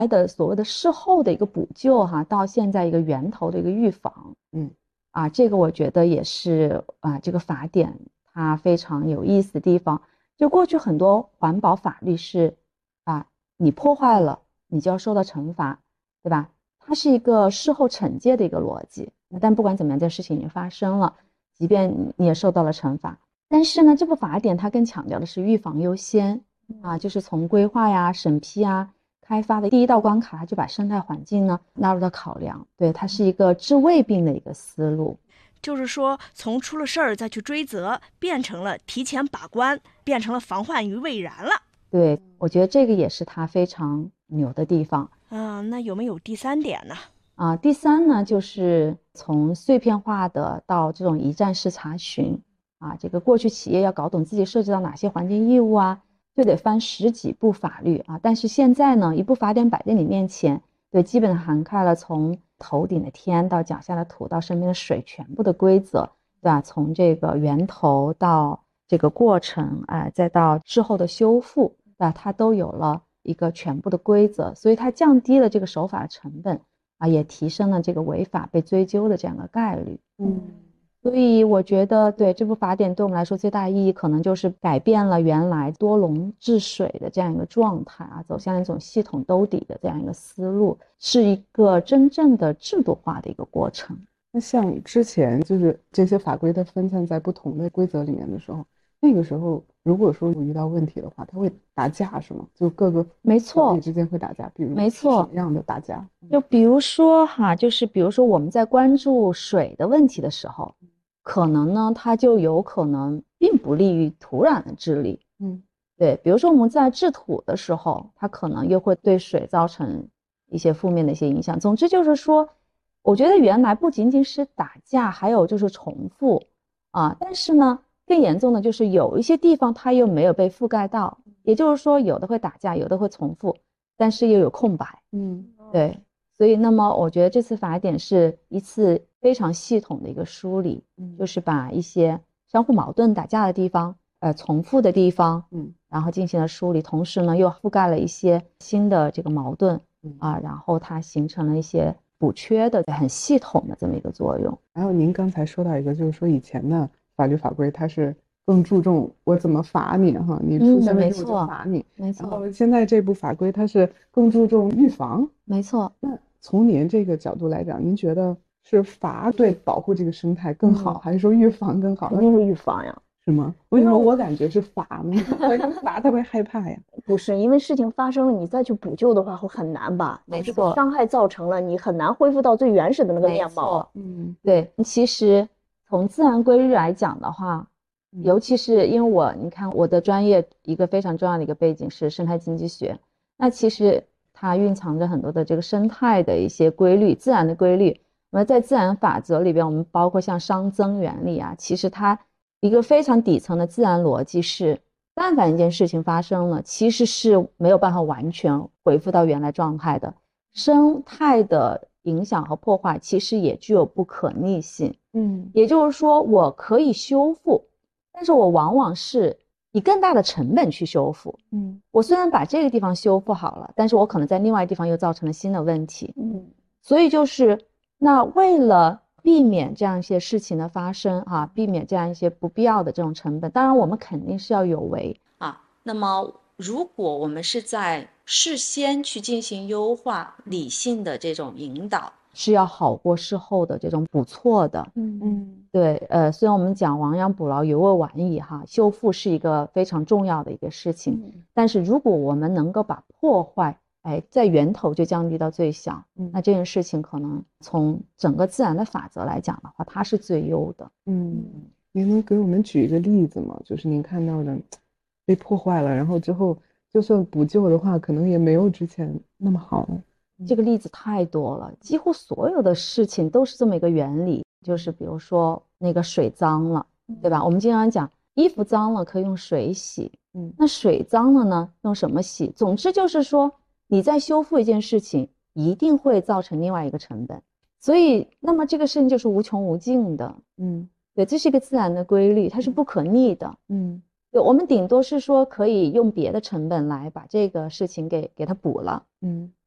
的所谓的事后的一个补救哈，到现在一个源头的一个预防，这个我觉得也是这个法典它非常有意思的地方。就过去很多环保法律是你破坏了，你就要受到惩罚，对吧？它是一个事后惩戒的一个逻辑。但不管怎么样，这事情已经发生了，即便你也受到了惩罚，但是呢，这部法典它更强调的是预防优先就是从规划呀、审批开发的第一道关卡，就把生态环境呢纳入到考量。对，它是一个治未病的一个思路。 就是说，从出了事儿再去追责，变成了提前把关，变成了防患于未然了。 对，我觉得这个也是它非常牛的地方。 那有没有第三点呢？ 第三呢，就是从碎片化的到这种一站式查询这个过去企业要搞懂自己涉及到哪些环境义务就得翻10几部法律但是现在呢，一部法典摆在你面前，对，基本涵盖了从头顶的天到脚下的土到身边的水全部的规则，对吧？从这个源头到这个过程再到之后的修复，对吧？它都有了一个全部的规则，所以它降低了这个守法的成本也提升了这个违法被追究的这样的概率。所以我觉得对这部法典对我们来说最大的意义可能就是改变了原来多笼治水的这样一个状态走向一种系统兜底的这样一个思路，是一个真正的制度化的一个过程。 那像之前就是这些法规它分散在不同的规则里面的时候，那个时候如果说有遇到问题的话，它会打架是吗？就各个没错之间会打架，比如没错什么样的打架？ 就比如说就是比如说我们在关注水的问题的时候，可能呢它就有可能并不利于土壤的治理。对，比如说我们在治土的时候，它可能又会对水造成一些负面的一些影响。总之就是说，我觉得原来不仅仅是打架，还有就是重复但是呢更严重的就是有一些地方它又没有被覆盖到，也就是说有的会打架，有的会重复，但是又有空白。对，所以那么我觉得这次法典是一次非常系统的一个梳理，就是把一些相互矛盾打架的地方重复的地方然后进行了梳理，同时呢又覆盖了一些新的这个矛盾然后它形成了一些补缺的很系统的这么一个作用。 还有您刚才说到一个，就是说以前的法律法规它是更注重我怎么罚你你出现问题我就罚你， 没错。 然后现在这部法规它是更注重预防。 没错。 那从您这个角度来讲，您觉得是罚对保护这个生态更好，还是说预防更好？ 肯定是预防呀。 是吗？为什么我感觉是罚呢？罚他会害怕呀。 不是，因为事情发生了，你再去补救的话会很难吧？ 没错， 伤害造成了，你很难恢复到最原始的那个面貌。 对，其实从自然规律来讲的话，尤其是因为你看我的专业一个非常重要的一个背景是生态经济学，那其实它蕴藏着很多的这个生态的一些规律，自然的规律。那么在自然法则里边，我们包括像熵增原理其实它一个非常底层的自然逻辑是，但凡一件事情发生了，其实是没有办法完全恢复到原来状态的。生态的影响和破坏其实也具有不可逆性。也就是说我可以修复，但是我往往是以更大的成本去修复。我虽然把这个地方修复好了，但是我可能在另外一个地方又造成了新的问题。所以就是那为了避免这样一些事情的发生避免这样一些不必要的这种成本，当然我们肯定是要有为那么如果我们是在事先去进行优化理性的这种引导，是要好过事后的这种补错的。对，虽然我们讲亡羊补牢犹未晚矣修复是一个非常重要的一个事情，但是如果我们能够把破坏在源头就降低到最小，那这件事情可能从整个自然的法则来讲的话，它是最优的。 您能给我们举一个例子吗？就是您看到的被破坏了，然后之后就算补救的话，可能也没有之前那么好了。 这个例子太多了，几乎所有的事情都是这么一个原理，就是比如说那个水脏了，对吧？我们经常讲衣服脏了可以用水洗，那水脏了呢，用什么洗？总之就是说你在修复一件事情一定会造成另外一个成本，所以那么这个事情就是无穷无尽的。对，这是一个自然的规律，它是不可逆的。对，我们顶多是说可以用别的成本来把这个事情给它补了。